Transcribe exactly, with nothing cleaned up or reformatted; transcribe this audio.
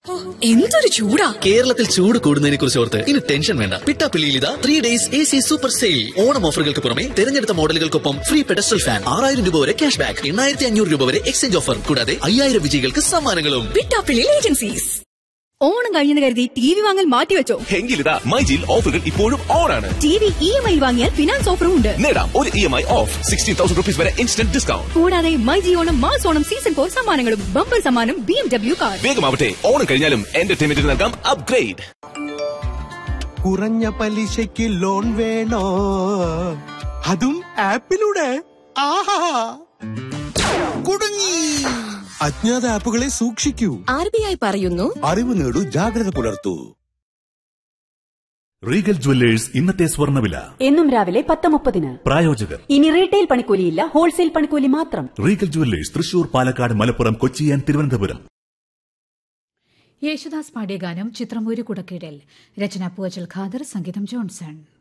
എന്തൊരു ചൂടാ! കേരളത്തിൽ ചൂട് കൂടുന്നതിനെ കുറിച്ച് ഓർത്ത് ഇനി ടെൻഷൻ വേണ്ട. പിട്ടാപ്പിള്ളിയിൽ ഇതാ three days A C super sale. Onam ഓഫറുകൾക്ക് പുറമെ തെരഞ്ഞെടുത്ത മോഡലുകൾക്കൊപ്പം ഫ്രീ പെഡസ്റ്റൽ ഫാൻ, ആറായിരം രൂപ വരെ ക്യാഷ് ബാക്ക്, എണ്ണായിരത്തി അഞ്ഞൂറ് രൂപ വരെ എക്സ്ചേഞ്ച് ഓഫർ, കൂടാതെ അയ്യായിരം വിജയികൾക്ക് സമ്മാനങ്ങളും. പിട്ടാപ്പിള്ളി ഏജൻസീസ്. ഓണം കഴിഞ്ഞെന്ന് കരുതി ടി വി വാങ്ങൽ മാറ്റിവെച്ചോ? എങ്കിലിതാ മൈജിയിൽ ഓഫറുകൾ ഇപ്പോഴും ഓണാണ്. T V E M I വാങ്ങിയാൽ ഫിനാൻസ് ഓഫറും ഉണ്ട്. നേടാം ഒരു E M I of sixteen thousand rupees വരെ ഇൻസ്റ്റന്റ് ഡിസ്കൗണ്ട്. കൂടാതെ myG Onam mass Onam season four സമ്മാനങ്ങളും ബമ്പർ സമ്മാനം B M W car. വേഗമാവട്ടെ, Onam കഴിഞ്ഞാലും എന്റർടൈൻമെന്റിന് നൽകാം അപ്ഗ്രേഡ്. കുറഞ്ഞ പലിശയ്ക്ക് ലോൺ വേണോ? അതും ആപ്പിലൂടെ. ആഹാ, കുടുങ്ങി. അജ്ഞാത ആപ്പുകളെ സൂക്ഷിക്കൂ. ആർ ബി ഐ പറയുന്നു, അറിവ് നേടൂ, ജാഗ്രത പുലർത്തൂ. റീഗൽ ജുവല്ലേഴ്സ് ഇന്നത്തെ സ്വർണ്ണവില എന്നും രാവിലെ പത്ത് മുപ്പതിന്. പ്രായോജകർ ഇനി റീറ്റെയിൽ പണിക്കൂലിയില്ല, ഹോൾസെയിൽ പണിക്കൂലി മാത്രം. Regal jewellers Thrissur, Palakkad, Malappuram, Kochi and Thiruvananthapuram. Yesudas പാടിയ ഗാനം ചിത്രം ഒരു കുടക്കീഴിൽ. രചന പൂവച്ചൽ ഖാദർ, സംഗീതം ജോൺസൺ.